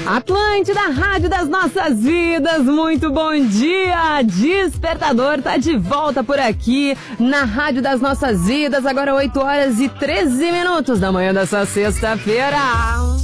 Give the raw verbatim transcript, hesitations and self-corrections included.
Atlântida, Rádio das Nossas Vidas, muito bom dia! Despertador tá de volta por aqui na Rádio das Nossas Vidas, agora oito horas e treze minutos da manhã dessa sexta-feira.